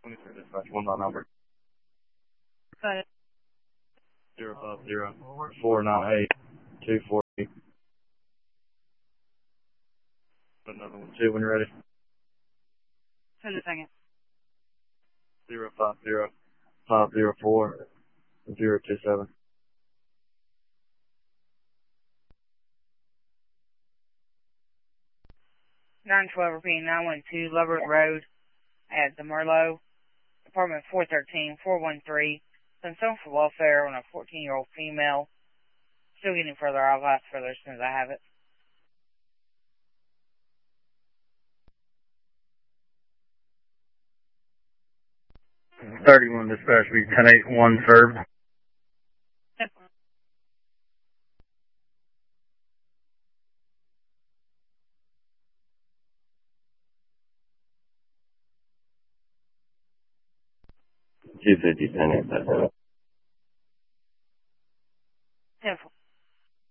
Dispatch, one by number. Go ahead. 050-498-24. Another one, too, when you're ready. Send a second. 050-504-027. 912 repeating 912 Lovert Road at the Merlot, apartment 413-413. Concern for welfare on a 14-year-old female. Still getting further. I'll ask further as soon as I have it. 31 dispatch, be 1081 served. Yep. $250, 10 10